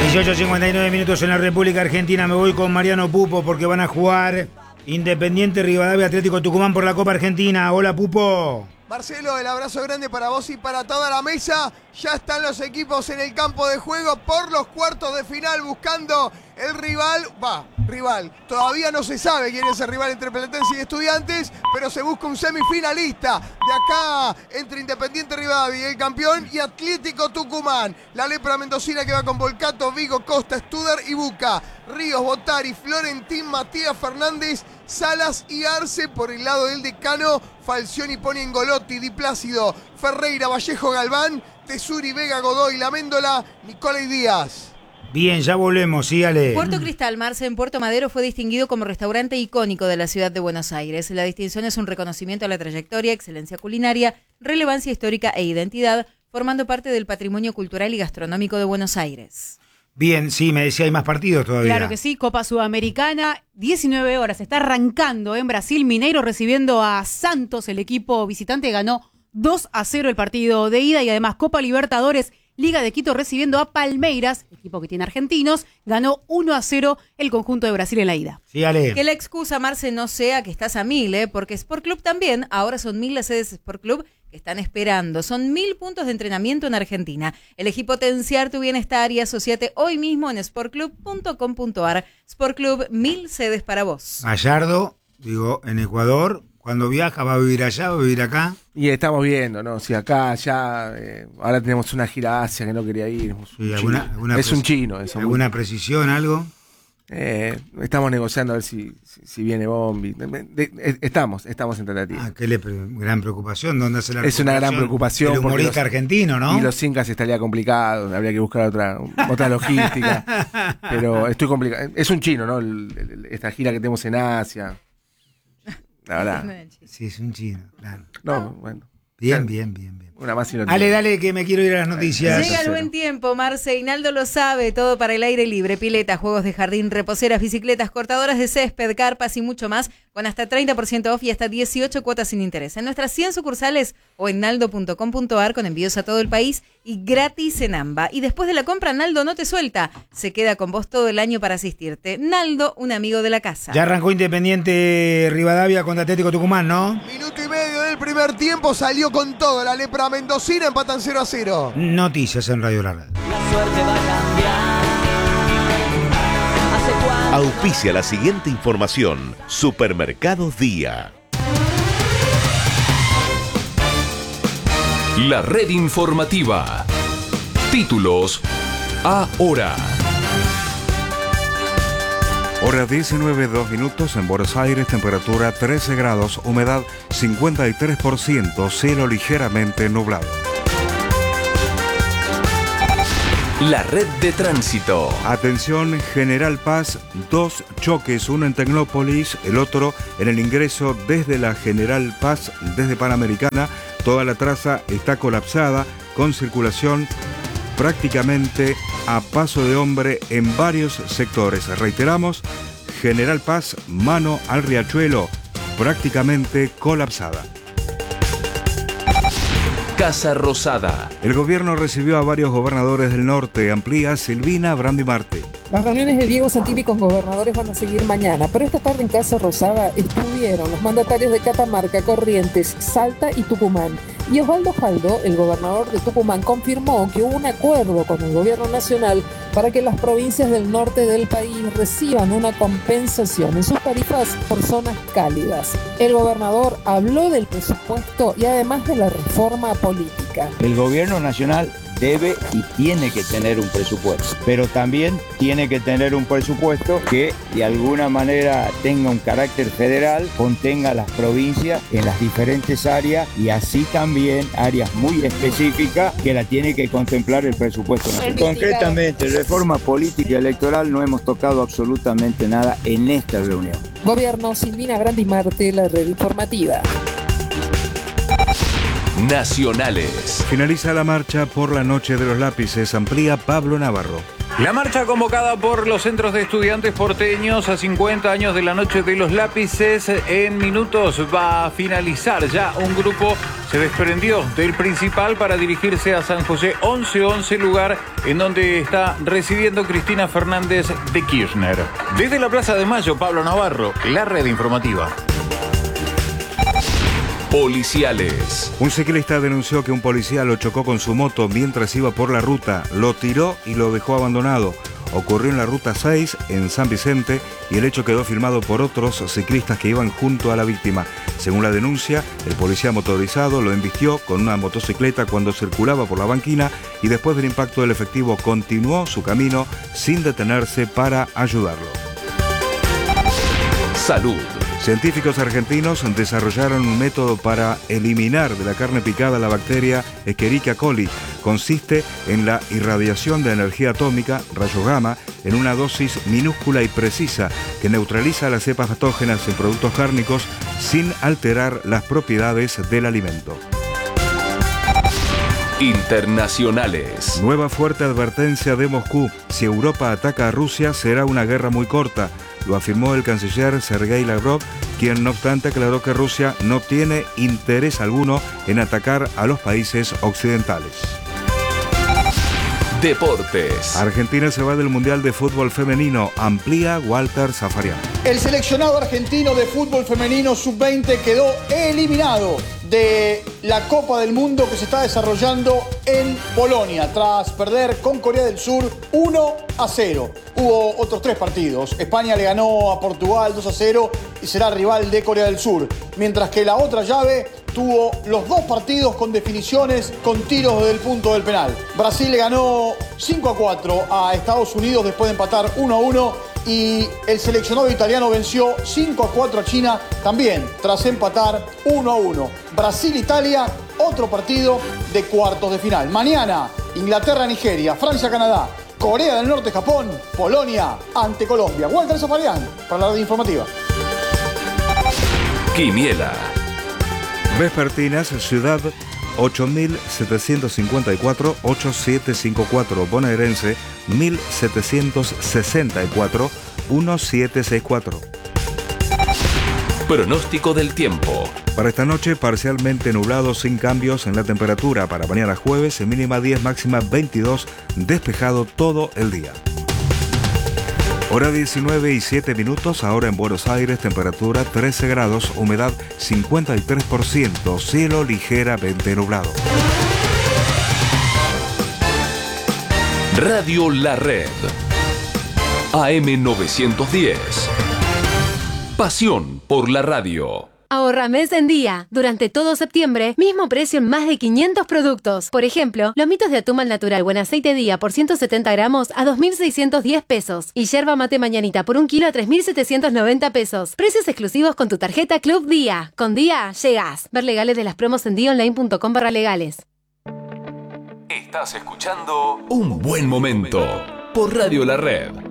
18:59 minutos en la República Argentina. Me voy con Mariano Pupo porque van a jugar Independiente Rivadavia Atlético Tucumán por la Copa Argentina. Hola, Pupo. Marcelo, el abrazo grande para vos y para toda la mesa. Ya están los equipos en el campo de juego por los cuartos de final buscando el rival. Todavía no se sabe quién es el rival entre Platense y Estudiantes, pero se busca un semifinalista de acá entre Independiente Rivadavia y el campeón y Atlético Tucumán. La lepra mendocina que va con Volcato, Vigo, Costa, Studer y Buca. Ríos, Botari, Florentín, Matías Fernández, Salas y Arce. Por el lado del decano, Falcioni, pone en Golotti, Di Plácido, Ferreira, Vallejo, Galván, Tesuri, Vega, Godoy, Laméndola, Nicola y Díaz. Bien, ya volvemos, sígale. Puerto Cristal, Marce, en Puerto Madero, fue distinguido como restaurante icónico de la ciudad de Buenos Aires. La distinción es un reconocimiento a la trayectoria, excelencia culinaria, relevancia histórica e identidad, formando parte del patrimonio cultural y gastronómico de Buenos Aires. Bien, sí, me decía, hay más partidos todavía. Claro que sí, Copa Sudamericana, 19 horas, está arrancando en Brasil, Mineiro recibiendo a Santos, el equipo visitante ganó 2-0 el partido de ida y además Copa Libertadores, Liga de Quito recibiendo a Palmeiras, equipo que tiene argentinos, ganó 1-0 el conjunto de Brasil en la ida. Sígale. Que la excusa, Marce, no sea que estás a 1000, porque Sport Club también, ahora son 1000 las sedes Sport Club que están esperando. Son 1000 puntos de entrenamiento en Argentina. Elegí potenciar tu bienestar y asociate hoy mismo en sportclub.com.ar. Sport Club, 1000 sedes para vos. Gallardo, en Ecuador, cuando viaja, ¿va a vivir allá, va a vivir acá? Y estamos viendo, ¿no? Si acá, allá, ahora tenemos una gira a Asia que no quería ir. Sí, es un chino. Eso, ¿alguna precisión, algo? Estamos negociando a ver si viene Bombi. Estamos en tratativa. Gran preocupación. ¿Dónde hace la Es una gran preocupación. El humorista argentino, ¿no? Y los incas estaría complicado, habría que buscar otra logística. Pero estoy complicado. Es un chino, ¿no? Esta gira que tenemos en Asia. La verdad. Sí, es un chino, claro. No, bueno. Bien. Una más y no dale, que me quiero ir a las noticias. Llega el buen tiempo, Marce. Hinaldo lo sabe. Todo para el aire libre. Pileta, juegos de jardín, reposeras, bicicletas, cortadoras de césped, carpas y mucho más. Con hasta 30% off y hasta 18 cuotas sin interés. En nuestras 100 sucursales o en naldo.com.ar con envíos a todo el país y gratis en AMBA. Y después de la compra, Naldo no te suelta. Se queda con vos todo el año para asistirte. Naldo, un amigo de la casa. Ya arrancó Independiente Rivadavia contra Atlético Tucumán, ¿no? Minuto y medio del primer tiempo, salió con todo. La lepra mendocina, empatan 0-0. Noticias en Radio La Red. La suerte va a cambiar. Auspicia la siguiente información. Supermercados Día. La red informativa. Títulos ahora. Hora 19:02 en Buenos Aires, temperatura 13 grados, humedad 53%, cielo ligeramente nublado. La red de tránsito. Atención, General Paz, 2 choques, uno en Tecnópolis, el otro en el ingreso desde la General Paz, desde Panamericana. Toda la traza está colapsada, con circulación prácticamente a paso de hombre en varios sectores. Reiteramos, General Paz, mano al Riachuelo, prácticamente colapsada. Casa Rosada. El gobierno recibió a varios gobernadores del norte. Amplía Silvina Brandi Marte. Las reuniones de Diego Santini con gobernadores van a seguir mañana, pero esta tarde en Casa Rosada estuvieron los mandatarios de Catamarca, Corrientes, Salta y Tucumán. Y Osvaldo Jaldo, el gobernador de Tucumán, confirmó que hubo un acuerdo con el gobierno nacional para que las provincias del norte del país reciban una compensación en sus tarifas por zonas cálidas. El gobernador habló del presupuesto y además de la reforma política. El gobierno nacional debe y tiene que tener un presupuesto, pero también tiene que tener un presupuesto que de alguna manera tenga un carácter federal, contenga las provincias en las diferentes áreas y así también áreas muy específicas que la tiene que contemplar el presupuesto nacional. Concretamente, reforma política y electoral no hemos tocado absolutamente nada en esta reunión. Gobierno, Silvina Brandi Marte, la red informativa. Nacionales. Finaliza la marcha por la Noche de los Lápices. Amplía Pablo Navarro. La marcha convocada por los centros de estudiantes porteños a 50 años de la Noche de los Lápices en minutos va a finalizar. Ya un grupo se desprendió del principal para dirigirse a San José 1111, lugar en donde está residiendo Cristina Fernández de Kirchner. Desde la Plaza de Mayo, Pablo Navarro, la red informativa. Policiales. Un ciclista denunció que un policía lo chocó con su moto mientras iba por la ruta, lo tiró y lo dejó abandonado. Ocurrió en la ruta 6 en San Vicente y el hecho quedó filmado por otros ciclistas que iban junto a la víctima. Según la denuncia, el policía motorizado lo embistió con una motocicleta cuando circulaba por la banquina y después del impacto del efectivo continuó su camino sin detenerse para ayudarlo. Salud. Científicos argentinos desarrollaron un método para eliminar de la carne picada la bacteria Escherichia coli. Consiste en la irradiación de energía atómica, rayos gamma, en una dosis minúscula y precisa que neutraliza las cepas patógenas en productos cárnicos sin alterar las propiedades del alimento. Internacionales. Nueva fuerte advertencia de Moscú. Si Europa ataca a Rusia, será una guerra muy corta. Lo afirmó el canciller Sergei Lavrov, quien no obstante aclaró que Rusia no tiene interés alguno en atacar a los países occidentales. Deportes. Argentina se va del Mundial de Fútbol Femenino, amplía Walter Zafarian. El seleccionado argentino de fútbol femenino sub-20 quedó eliminado de la Copa del Mundo que se está desarrollando en Polonia tras perder con Corea del Sur 1-0. Hubo otros 3 partidos. España le ganó a Portugal 2-0 y será rival de Corea del Sur. Mientras que la otra llave tuvo los 2 partidos con definiciones con tiros desde el punto del penal. Brasil le ganó 5-4 a Estados Unidos después de empatar 1-1. Y el seleccionado italiano venció 5-4 a China también tras empatar 1-1. Brasil-Italia, otro partido de cuartos de final. Mañana, Inglaterra-Nigeria, Francia-Canadá, Corea del Norte-Japón, Polonia ante Colombia. Walter Zafarian para la red informativa. Quiniela. Vespertinas, Ciudad 8754, 8754, bonaerense 1764, 1764. Pronóstico del tiempo. Para esta noche, parcialmente nublado sin cambios en la temperatura. Para mañana jueves, mínima 10, máxima 22, despejado todo el día. Hora 19:07, ahora en Buenos Aires, temperatura 13 grados, humedad 53%, cielo ligeramente nublado. Radio La Red. AM 910. Pasión por la radio. Ahorra mes en día. Durante todo septiembre, mismo precio en más de 500 productos. Por ejemplo, lomitos de atún al natural o en aceite día por 170 gramos a 2.610 pesos. Y yerba mate mañanita por 1 kilo a 3.790 pesos. Precios exclusivos con tu tarjeta Club Día. Con Día, llegás. Ver legales de las promos en dionline.com/legales. Estás escuchando Un Buen Momento por Radio La Red.